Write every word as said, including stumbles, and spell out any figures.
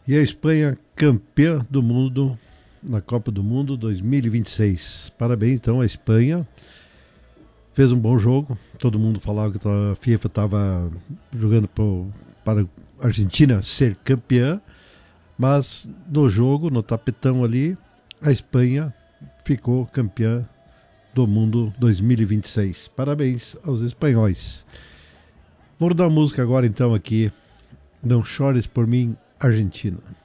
E a Espanha campeã do mundo na Copa do Mundo dois mil e vinte e seis. Parabéns então à Espanha. Fez um bom jogo. Todo mundo falava que a FIFA estava jogando pro, para a Argentina ser campeã. Mas no jogo, no tapetão ali, a Espanha ficou campeã do mundo dois mil e vinte e seis. Parabéns aos espanhóis. Vou dar música agora então aqui. Não chores por mim, Argentina.